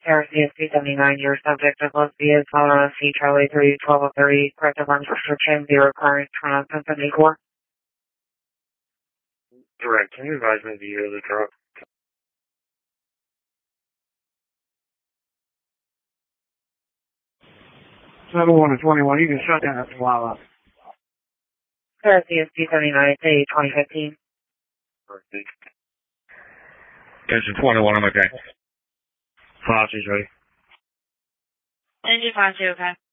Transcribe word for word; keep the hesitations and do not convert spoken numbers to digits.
Air C S P seventy-nine, your subject of Lesbia, Colorado C, Charlie three, twelve thirty, corrective arms restriction, zero current, turn on seventy-four. Direct, can you advise me the year of the truck? seven one to twenty-one, you can shut down after a while. Air C S P seventy-nine, say twenty fifteen. Attention twenty-one, I'm okay. Five, she's ready. Engine five, two, okay.